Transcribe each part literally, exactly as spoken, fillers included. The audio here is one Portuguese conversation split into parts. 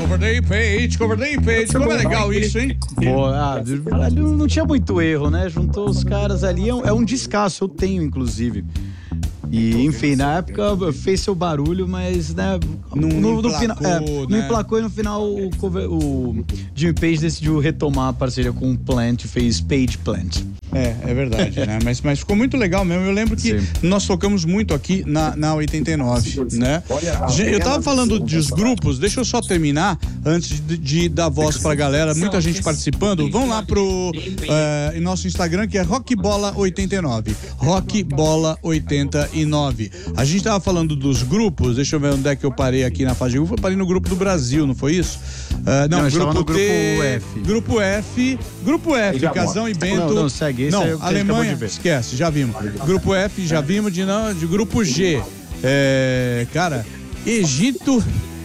Cover the page, cover the page. Como é legal isso, hein? Boa, ah, não, não tinha muito erro, né? Juntou os caras ali, é um, é um descasso, eu tenho, inclusive. E, enfim, na época fez seu barulho, mas, né, não, no, não, no emplacou, final, é, né? não emplacou e no final o, cover, o Jimmy Page decidiu retomar a parceria com o Plant e fez Page Plant. É, é verdade, né? Mas, mas ficou muito legal mesmo. Eu lembro que Sim. nós tocamos muito aqui na, na oitenta e nove, né? Eu tava falando dos grupos, deixa eu só terminar antes de, de dar voz pra galera. Muita gente participando. Vão lá pro uh, em nosso Instagram, que é Rockbola oitenta e nove. Rockbola oitenta e nove. A gente tava falando dos grupos, deixa eu ver onde é que eu parei aqui na fase de grupo. Eu parei no grupo do Brasil, não foi isso? Uh, não, não grupo, no T, grupo F. Grupo F. Grupo F, Casão e Bento. Não, não, segue. Esse não, é o que Alemanha, esquece, já vimos. Grupo F, já vimos de, não, de grupo G. É, cara, Egito.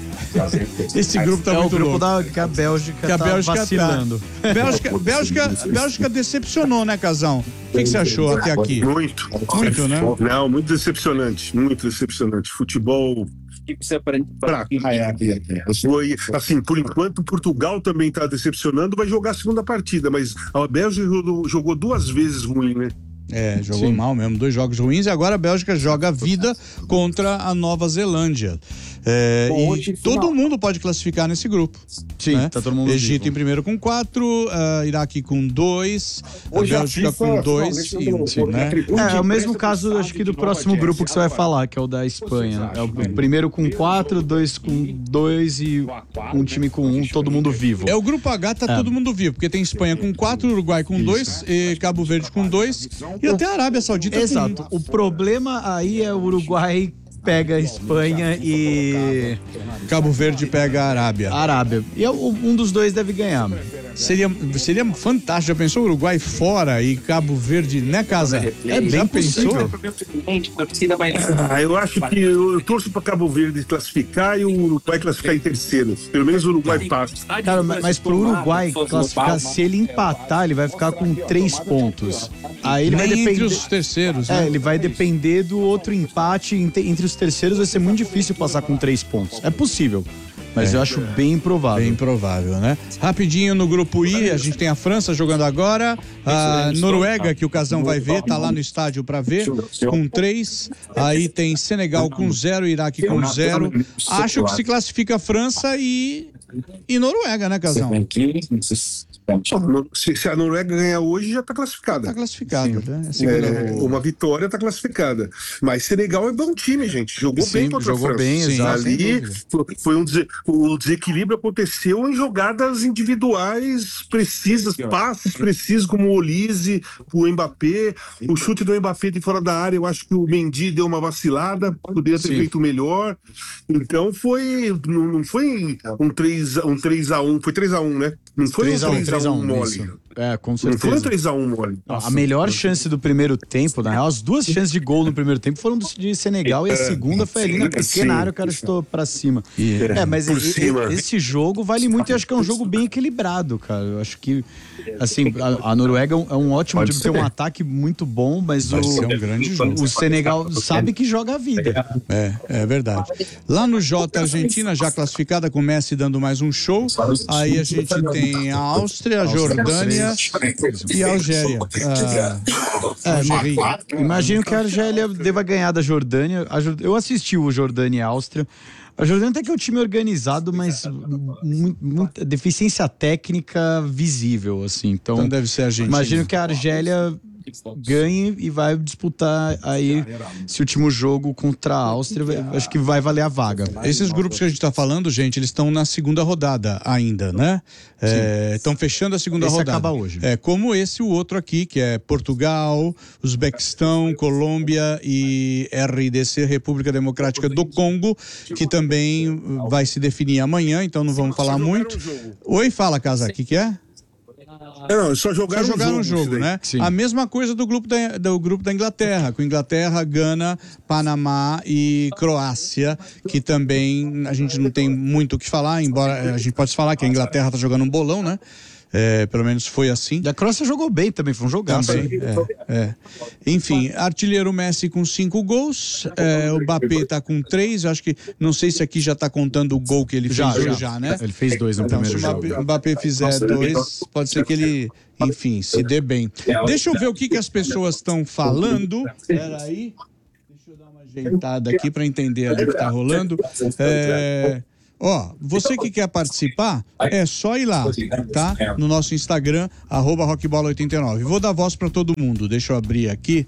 Esse grupo tá é muito o grupo louco. Da, que a Bélgica que a tá Bélgica vacilando. Tá. Bélgica, Bélgica, Bélgica decepcionou, né, Casão? O que, que você achou até aqui? Muito. Muito, né? Não, muito decepcionante. Muito decepcionante. Futebol... que você aprende pra... Foi, assim, por enquanto Portugal também tá decepcionando, vai jogar a segunda partida, mas a Bélgica jogou, jogou duas vezes ruim, né? É, jogou Sim. mal mesmo, dois jogos ruins, e agora a Bélgica joga a vida contra a Nova Zelândia. É, Bom, e todo mundo pode classificar nesse grupo. Sim, né? tá todo mundo Egito vivo. em primeiro com quatro, uh, Iraque com dois, a Bélgica com dois e um, né? É, é o mesmo caso, acho que do próximo grupo que você vai falar, que é o da Espanha. É o primeiro com quatro, dois com dois e um time com um, todo mundo vivo. É o grupo H, tá É. todo mundo vivo, porque tem Espanha com quatro, Uruguai com dois, e Cabo Verde com dois, e até a Arábia Saudita Exato. com um. O problema aí é o Uruguai pega a Espanha e Cabo Verde pega a Arábia. a Arábia. E é o- um dos dois deve ganhar. Seria, seria fantástico. Já pensou Uruguai fora e Cabo Verde, né, Casa? É bem Já possível. pensou? Ah, eu acho que eu, eu torço para Cabo Verde classificar e o Uruguai classificar em terceiro. Pelo menos o Uruguai passa. Cara, mas, mas pro Uruguai classificar, se ele empatar, ele vai ficar com três pontos. Aí ele vai Nem entre depender. os terceiros, É, né? ele vai depender do outro empate entre entre os terceiros, vai ser muito difícil passar com três pontos. É possível, mas eu acho bem improvável. Bem provável, né? Rapidinho no grupo I, a gente tem a França jogando agora, a Noruega, que o Casão vai ver, tá lá no estádio pra ver, com três. Aí tem Senegal com zero, Iraque com zero. Acho que se classifica a França e, e Noruega, né, Casão? Se, se a Noruega ganhar hoje, já tá classificada. Tá classificado, né? É a É, segunda- uma vitória tá classificada. Mas Senegal é bom time, gente. Jogou Sim, bem contra jogou a França. bem, Sim, exato, sem ali dúvida. foi, foi um dese- o desequilíbrio aconteceu em jogadas individuais precisas, passes precisos, como o Olise, o Mbappé, o chute do Mbappé de fora da área. Eu acho que o Mendy deu uma vacilada, poderia ter Sim. feito melhor. Então foi, não, não foi um três a um, três a um, foi três a um, né? Não foi três a um, um três a um mole. isso. É, com Não foi um certeza. três a um mole. A melhor chance do primeiro tempo, na real, as duas chances de gol no primeiro tempo foram do- de Senegal e a segunda foi ali na pequena área, o cara chutou pra cima. É, mas Por e- e- cima. esse jogo vale muito e eu acho que é um jogo bem equilibrado, cara. Eu acho que, assim, a, a Noruega é um, é um ótimo Pode time, tem ser. um ataque muito bom, mas o, Vai ser um grande jogo. o Senegal sabe que joga a vida. É, é verdade. Lá no J, Argentina já classificada com o Messi dando mais um show. Aí a gente tem a Áustria, a Jordânia e a Algéria. Ah, Algéria. Imagino que a Argélia deva ganhar da Jordânia. A Jor- Eu assisti o Jordânia e a Áustria. A Jordânia até que é um time organizado, mas mu- muita deficiência técnica visível, assim. Então, Então deve ser a Argentina. imagino que a Argélia ganhe e vai disputar aí esse último jogo contra a Áustria. vai- Acho que vai valer a vaga. Esses grupos que a gente tá falando, gente, eles estão na segunda rodada ainda, né? Estão fechando a segunda Esse rodada. acaba hoje. É, como esse o outro aqui, que é Portugal, Uzbequistão, Colômbia e R D C, República Democrática do Congo, que também vai se definir amanhã, então não vamos falar muito. Oi, fala, Casa, o que que é? Não, só Só jogaram jogar um um jogo, jogo, isso daí. né? Sim. A mesma coisa do grupo da, do grupo da Inglaterra, com Inglaterra, Gana, Panamá e Croácia, que também a gente não tem muito o que falar, embora a gente pode falar que a Inglaterra tá jogando um bolão, né? É, pelo menos foi assim. Da Croácia jogou bem também, foi um jogaço. Também, é, é. Enfim, artilheiro Messi com cinco gols, é, o Mbappé tá com três, acho que, não sei se aqui já tá contando o gol que ele Já, fez já, hoje já, né? Ele fez dois no Então, primeiro se o jogo. Mbappé, Mbappé fizer dois, pode ser que ele, enfim, se dê bem. Deixa eu ver o que, que as pessoas estão falando. Peraí, deixa eu dar uma ajeitada aqui para entender ali o que tá rolando. É... Ó, você que quer participar, é só ir lá, tá? No nosso Instagram, arroba rockbola oitenta e nove. Vou dar voz pra todo mundo, deixa eu abrir aqui.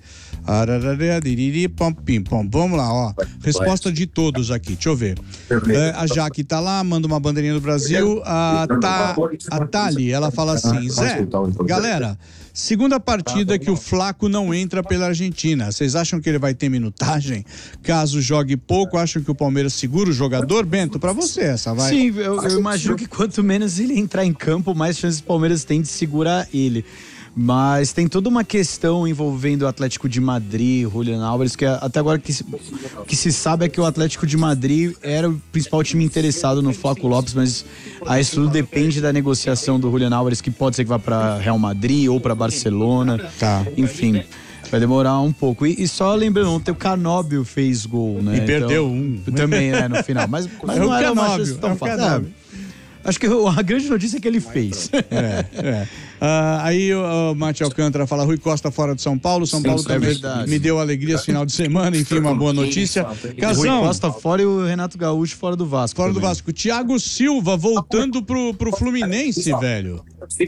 Vamos lá, ó. Resposta de todos aqui, deixa eu ver. É, a Jaque tá lá, manda uma bandeirinha do Brasil. A, Ta, a Tali, ela fala assim, Zé, galera, segunda partida que o Flaco não entra pela Argentina. Vocês acham que ele vai ter minutagem? Caso jogue pouco, acham que o Palmeiras segura o jogador? Bento, pra você essa, vai. Sim, eu, eu imagino que quanto menos ele entrar em campo, mais chances o Palmeiras tem de segurar ele. Mas tem toda uma questão envolvendo o Atlético de Madrid, Julián Álvares, que até agora que se, que se sabe é que o Atlético de Madrid era o principal time interessado no Flaco Lopes, mas aí isso tudo depende da negociação do Julián Álvares, que pode ser que vá para Real Madrid ou para Barcelona. Tá. Enfim, vai demorar um pouco. E, e só lembrando, ontem o Canóbio fez gol, né? E perdeu então, um. Também, né, no final. Mas, mas É não o era uma Canóbio, chance tão é o fácil. Canóbio. É, acho que a grande notícia é que ele fez. É, é. Ah, aí o, o Mate Alcântara fala, Rui Costa fora de São Paulo, São Paulo Sim, também é verdade. me deu alegria esse final de semana, enfim, uma boa notícia. Rui Casão, Costa fora e o Renato Gaúcho fora do Vasco. fora do também. Vasco. Thiago Silva voltando pro, pro Fluminense, velho.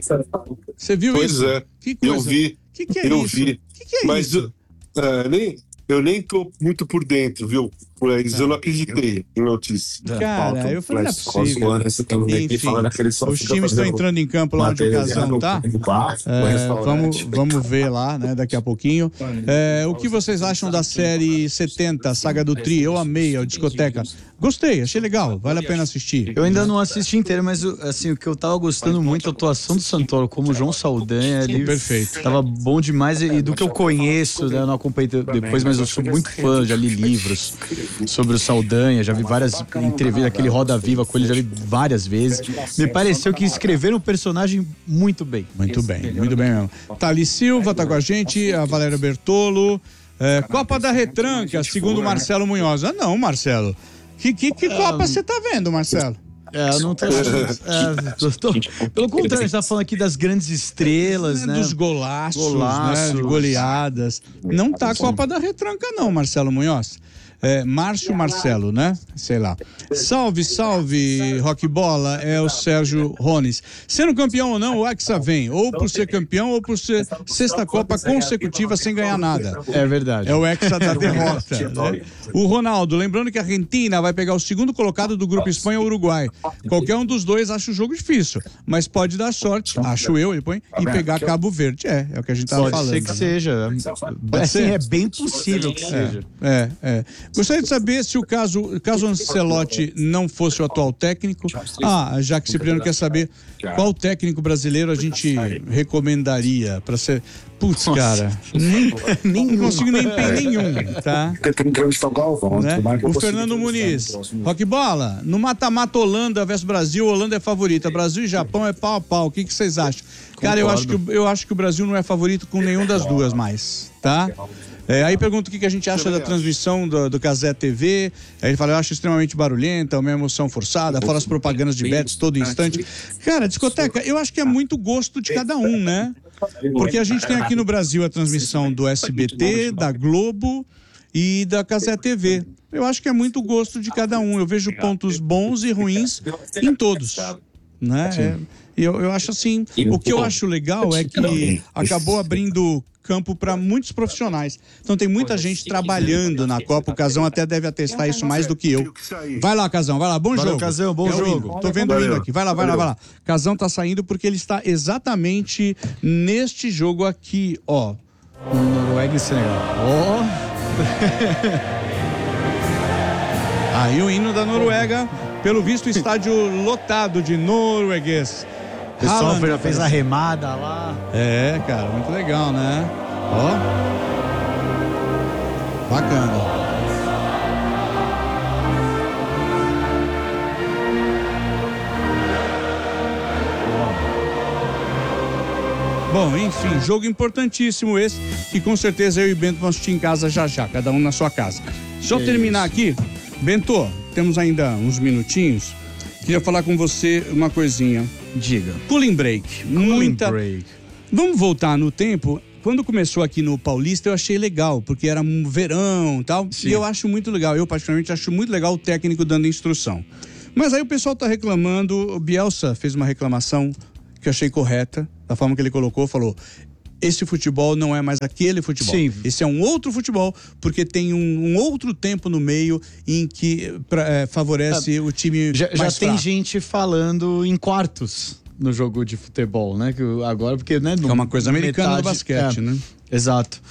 Você viu Pois isso? é, Que coisa. eu vi. Que que é eu isso? vi. Que que é Mas isso? eu, é, nem, eu nem tô muito por dentro, viu? Mas eu não acreditei em notícia. Cara, eu falei, não é possível. Enfim, os times estão entrando em campo lá onde o Casão tá. É, vamos, vamos ver lá, né, daqui a pouquinho. É, o que vocês acham da série setenta, Saga do Tri? Eu amei a discoteca. Gostei, achei legal, vale a pena assistir. Eu ainda não assisti inteiro, mas assim, o que eu tava gostando muito é a atuação do Santoro, como o João Saldanha ali. Perfeito. Tava bom demais, e do que eu conheço, né, eu não acompanhei depois, mas eu sou muito fã, já li livros sobre o Saldanha, já vi várias entrevistas, aquele Roda Viva com ele, já vi várias vezes. Me pareceu que escreveram o personagem muito bem. Muito bem, muito bem mesmo. Thali Silva tá com a gente, a Valéria Bertolo. É, Copa da Retranca, segundo Marcelo Munhoz. Ah, não, Marcelo. Que, que, que Copa você tá vendo, Marcelo? É, eu não tô, é, tô, tô pelo contrário, a gente tá falando aqui das grandes estrelas, É, né? dos golaços, Golaços. né? De goleadas. Não tá a Copa da Retranca, não, Marcelo Munhoz. É, Márcio Marcelo, né? Sei lá. Salve, salve, Rock Bola, é o Sérgio Rones. Sendo campeão ou não, o Hexa vem, ou por ser campeão, ou por ser sexta Copa consecutiva sem ganhar nada. É verdade. É o Hexa da derrota. Né? O Ronaldo, lembrando que a Argentina vai pegar o segundo colocado do grupo Espanha ou Uruguai. Qualquer um dos dois acha o jogo difícil, mas pode dar sorte, acho eu, ele põe, e pegar Cabo Verde. É, é o que a gente tava Pode falando. ser que né? seja. Pode Assim, ser. é bem possível que seja. É, é. Gostaria de saber se o caso, caso Ancelotti não fosse o atual técnico. Ah, já que Cipriano quer saber qual técnico brasileiro a gente recomendaria para ser. Putz, cara, nem, nem não consigo nem ter nenhum, tá? Né? O Fernando Muniz, Rock Bola, no mata-mata Holanda versus Brasil, Holanda é favorita, Brasil e Japão é pau a pau. O que que vocês acham? Cara, eu acho que, eu acho que o Brasil não é favorito com nenhum das duas mais, tá? É, aí pergunta o que, que a gente acha da transmissão do, do Cazé T V. Aí ele fala, eu acho extremamente barulhenta, uma emoção forçada, fora as propagandas de bets todo instante. Cara, discoteca, eu acho que é muito gosto de cada um, né? Porque a gente tem aqui no Brasil a transmissão do S B T, da Globo e da Cazé T V. Eu acho que é muito gosto de cada um. Eu vejo pontos bons e ruins em todos, né? É, eu, eu acho assim, o que eu acho legal é que acabou abrindo campo para muitos profissionais. Então tem muita gente trabalhando na Copa. O Casão até deve atestar isso mais do que eu. Vai lá, Casão, vai lá. Bom Valeu, jogo. Casão, bom É o jogo. hino. Tô vendo o hino aqui. Vai lá, vai lá, vai lá. Casão tá saindo porque ele está exatamente neste jogo aqui, ó. Noruega e Senegal. Ó. Aí o hino da Noruega, pelo visto, estádio lotado de norueguês. O pessoal Haaland. já fez a remada lá. É, cara, muito legal, né? Ó. Bacana. Bom, enfim, jogo importantíssimo esse, que com certeza eu e Bento vamos assistir em casa já já, cada um na sua casa. Só é terminar isso. aqui, Bento, temos ainda uns minutinhos, queria falar com você uma coisinha. Diga. Cooling break. Muita... Cooling break. Vamos voltar no tempo. Quando começou aqui no Paulista, eu achei legal, porque era um verão e tal. Sim. E eu acho muito legal. Eu, particularmente, acho muito legal o técnico dando instrução. Mas aí o pessoal tá reclamando. O Bielsa fez uma reclamação que eu achei correta, da forma que ele colocou, falou: esse futebol não é mais aquele futebol. Sim. Esse é um outro futebol, porque tem um, um outro tempo no meio em que pra, é, favorece ah, o time já, mais já fraco. Tem gente falando em quartos no jogo de futebol, né? Que agora, porque, né? Que é uma coisa americana do basquete, é, né? Exato.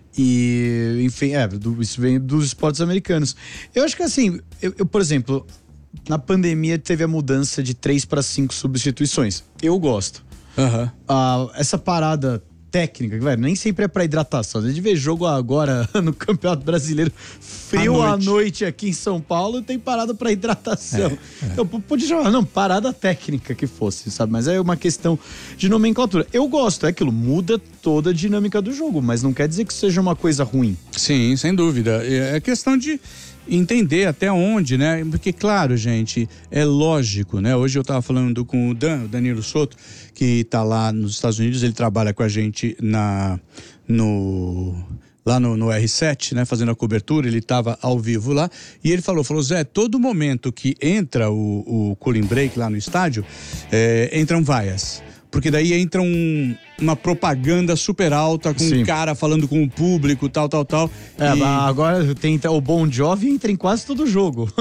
E, enfim, é, do, isso vem dos esportes americanos. Eu acho que assim, eu, eu por exemplo, na pandemia teve a mudança de três para cinco substituições. Eu gosto. Uhum. Ah, essa parada técnica, velho, nem sempre é pra hidratação. A gente vê jogo agora no Campeonato Brasileiro, frio à noite. à noite aqui em São Paulo, tem parada pra hidratação. É, é. Então, podia chamar, não, parada técnica que fosse, sabe? Mas é uma questão de nomenclatura. Eu gosto, é aquilo, muda toda a dinâmica do jogo, mas não quer dizer que seja uma coisa ruim. Sim, sem dúvida. É questão de entender até onde, né? Porque, claro, gente, é lógico, né? Hoje eu tava falando com o Dan, o Danilo Soto, que tá lá nos Estados Unidos, ele trabalha com a gente na, no, lá no, no R sete, né? Fazendo a cobertura, ele tava ao vivo lá, e ele falou, falou, Zé, todo momento que entra o, o cooling break lá no estádio, é, entram vaias. Porque daí entra um, uma propaganda super alta com Sim. um cara falando com o público, tal, tal, tal. É, e... agora tem o Bon Jovi entra em quase todo jogo.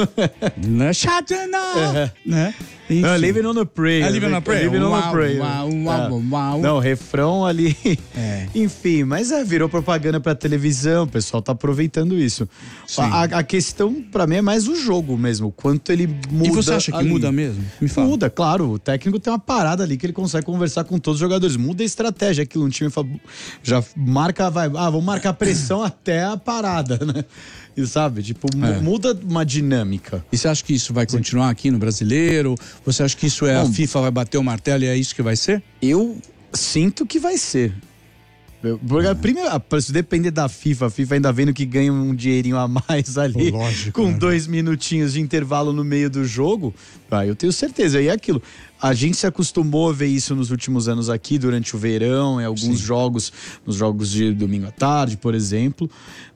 Shut up! É. Né? Não, Living on a Prayer. É Living on a Prayer. Living on a Prayer. Uau, uau, uau, uau. Não, refrão ali. É. Enfim, mas é, virou propaganda pra televisão, o pessoal tá aproveitando isso. A, a questão pra mim é mais o jogo mesmo, o quanto ele muda. E você acha que ali. muda mesmo? Me fala. Muda, claro. O técnico tem uma parada ali que ele consegue conversar com todos os jogadores. Muda a estratégia, aquilo um time já marca, vai, ah, vamos marcar pressão até a parada, né? E sabe, tipo, é. muda uma dinâmica. E você acha que isso vai continuar aqui no Brasileiro? Você acha que isso é Bom, a FIFA vai bater o martelo e é isso que vai ser? Eu sinto que vai ser. Porque, primeiro, se depender da FIFA, a FIFA ainda vendo que ganha um dinheirinho a mais ali, Lógico, com né? dois minutinhos de intervalo no meio do jogo, ah, eu tenho certeza. E é aquilo, a gente se acostumou a ver isso nos últimos anos aqui, durante o verão, em alguns Sim. jogos, nos jogos de domingo à tarde, por exemplo,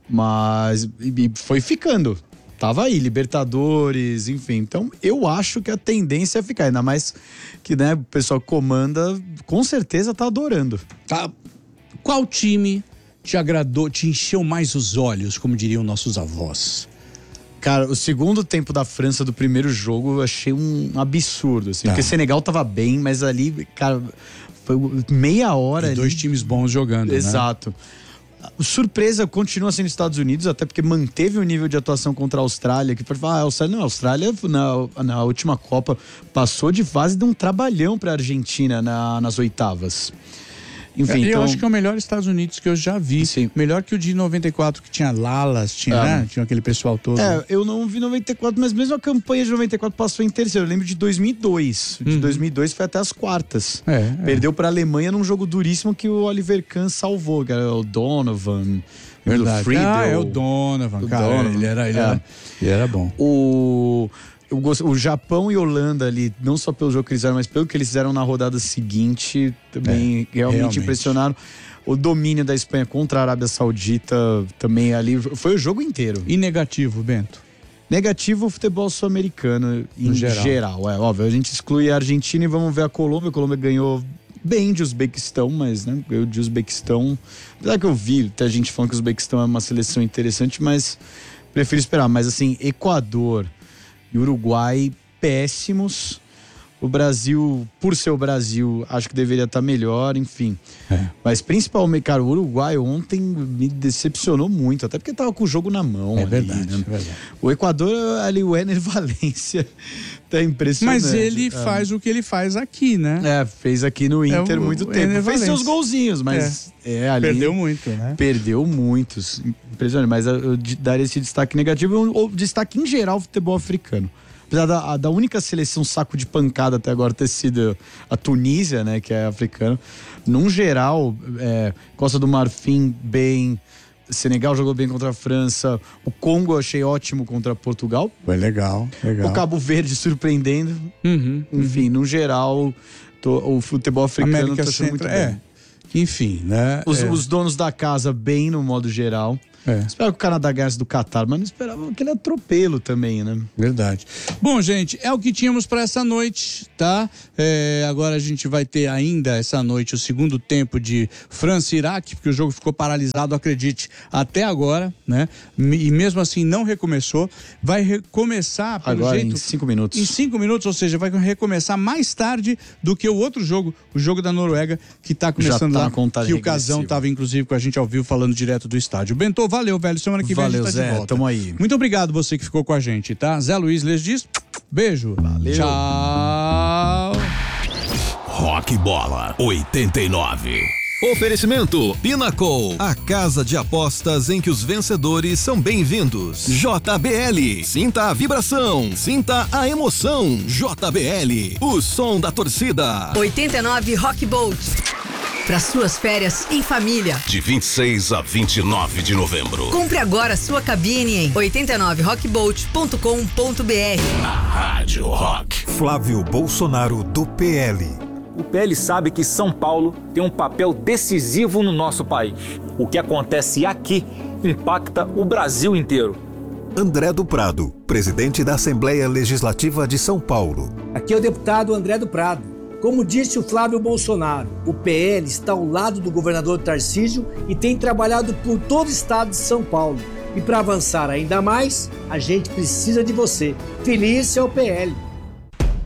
mas e foi ficando. Tava aí, Libertadores, enfim. Então, eu acho que a tendência é ficar, ainda mais que, né, o pessoal que comanda, com certeza tá adorando. Tá. Qual time te agradou, te encheu mais os olhos, como diriam nossos avós? Cara, o segundo tempo da França do primeiro jogo eu achei um absurdo, assim. Tá. Porque Senegal tava bem, mas ali, cara, foi meia hora ali. Dois times bons jogando, Exato. Né? Surpresa continua sendo os Estados Unidos, até porque manteve o nível de atuação contra a Austrália, que pode falar, ah, a Austrália, não, a Austrália na, na última Copa passou de fase de um trabalhão pra Argentina na, nas oitavas. Enfim, eu então... acho que é o melhor Estados Unidos que eu já vi. Sim. Melhor que o de noventa e quatro, que tinha Lalas, tinha, é. né? Tinha aquele pessoal todo. É, eu não vi noventa e quatro, mas mesmo a campanha de noventa e quatro passou em terceiro. Eu lembro de dois mil e dois. De uhum. dois mil e dois foi até as quartas. É, Perdeu é. pra Alemanha num jogo duríssimo que o Oliver Kahn salvou, que era o Donovan. Verdade. O Friedel. Ah, é o Donovan, o cara. Donovan. Ele, era, ele, é. era, ele era bom. O... O Japão e Holanda ali, não só pelo jogo que eles fizeram, mas pelo que eles fizeram na rodada seguinte, também é, realmente, realmente impressionaram. O domínio da Espanha contra a Arábia Saudita também ali, foi o jogo inteiro. E negativo, Bento? Negativo o futebol sul-americano em geral. geral. É óbvio, a gente exclui a Argentina e vamos ver a Colômbia. A Colômbia ganhou bem de Uzbequistão, mas né, ganhou de Uzbequistão. Apesar que eu vi, tem gente falando que o Uzbequistão é uma seleção interessante, mas prefiro esperar. Mas assim, Equador e Uruguai, péssimos. O Brasil, por ser o Brasil, acho que deveria estar melhor, enfim. É. Mas principalmente, cara, o Uruguai ontem me decepcionou muito, até porque tava com o jogo na mão. É ali, verdade, né? é verdade. O Equador, ali, o Ener Valência, tá impressionante. Mas ele é. faz o que ele faz aqui, né? É, fez aqui no Inter é o, muito o tempo. Ener Fez Valência. seus golzinhos, mas é. É, ali... Perdeu muito, né? Perdeu muitos. Impressionante, mas eu daria esse destaque negativo ou destaque em geral ao futebol africano. apesar da, da única seleção saco de pancada até agora ter sido a Tunísia, né, que é africana, num geral, é, Costa do Marfim bem, Senegal jogou bem contra a França, o Congo eu achei ótimo contra Portugal. Foi legal, legal. O Cabo Verde surpreendendo. Uhum, Enfim, uhum. no geral, tô, o futebol africano América tá achando muito Central, bem. é. Enfim, né? Os, é. os donos da casa bem no modo geral. É. Espero que o Canadá ganhasse do Catar, mas não esperava aquele atropelo também, né? Verdade. Bom, gente, é o que tínhamos para essa noite, tá? É, agora a gente vai ter ainda essa noite o segundo tempo de França e Iraque, porque o jogo ficou paralisado, acredite, até agora, né? E mesmo assim não recomeçou. Vai recomeçar, pelo agora jeito, em cinco minutos. Em cinco minutos, ou seja, vai recomeçar mais tarde do que o outro jogo, o jogo da Noruega, que tá começando tá lá, que o Casão regressiva. tava inclusive com a gente ao vivo falando direto do estádio. Bento, valeu, velho. Semana que vem Valeu, a gente tá Zé, de volta. tamo aí. Muito obrigado você que ficou com a gente, tá? Zé Luiz Les diz, beijo. Valeu. Tchau. Rock Bola oitenta e nove. Oferecimento Pinnacle, a casa de apostas em que os vencedores são bem-vindos. J B L, sinta a vibração, sinta a emoção. J B L, o som da torcida. oitenta e nove Rock Bolt. Para suas férias em família. De vinte e seis a vinte e nove de novembro. Compre agora sua cabine em oitenta e nove rock bolt ponto com ponto b r. Na Rádio Rock. Flávio Bolsonaro do P L. O P L sabe que São Paulo tem um papel decisivo no nosso país. O que acontece aqui impacta o Brasil inteiro. André do Prado, presidente da Assembleia Legislativa de São Paulo. Aqui é o deputado André do Prado. Como disse o Flávio Bolsonaro, o P L está ao lado do governador Tarcísio e tem trabalhado por todo o estado de São Paulo. E para avançar ainda mais, a gente precisa de você. Feliz é o P L.